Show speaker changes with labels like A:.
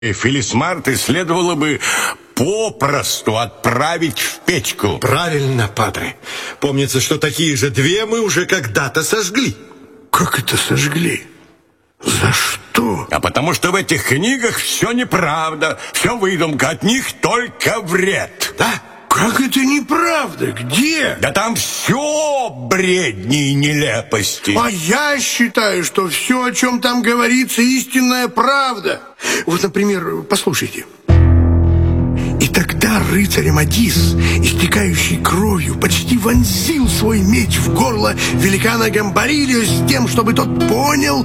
A: Фелисмарты следовало бы попросту отправить в печку.
B: Правильно, падре. Помнится, что такие же две мы уже когда-то сожгли.
C: Как это сожгли? За что?
A: А потому что в этих книгах все неправда, все выдумка, от них только вред.
B: Да?
C: Как это неправда? Где?
A: Да там все бредни и нелепости.
C: А я считаю, что все, о чем там говорится, истинная правда. Вот, например, послушайте. И тогда рыцарь Амадис, истекающий кровью, почти вонзил свой меч в горло великана Гамбарилио с тем, чтобы тот понял,